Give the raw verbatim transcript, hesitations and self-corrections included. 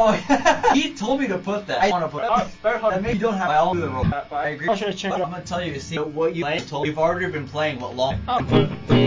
Oh, yeah. He told me to put that. I want to put it. Oh, very hard. That maybe you don't have all the rules. But I agree. I agree. I should check But it I'm going to tell you, see what you played. We've already been playing what long. Oh.